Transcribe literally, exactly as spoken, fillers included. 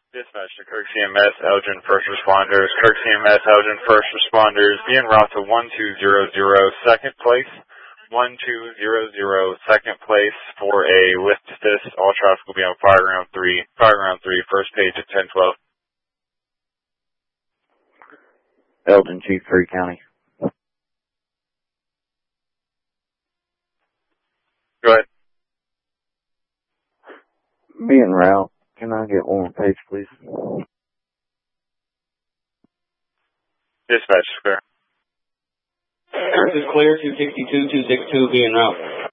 Dispatch to Kirk C M S, Elgin First Responders. Kirk C M S, Elgin First Responders. Be en route to one two zero zero, second place. one two zero zero, second place for a lift assist. All traffic will be on fire ground three. Fire ground three, first page at ten twelve. Elgin, Chief three County. Go ahead. Be en route. Can I get one page, please? Dispatch, clear. This is clear, two sixty-two, two sixty-two, be en route.